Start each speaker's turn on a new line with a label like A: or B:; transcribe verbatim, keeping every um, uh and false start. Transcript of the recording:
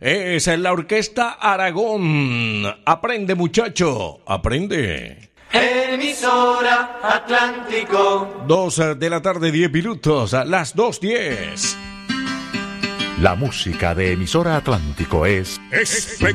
A: Es la Orquesta Aragón. Aprende, muchacho, aprende.
B: Emisora Atlántico.
A: Dos de la tarde, diez minutos, las dos diez.
C: La música de Emisora Atlántico es...
A: es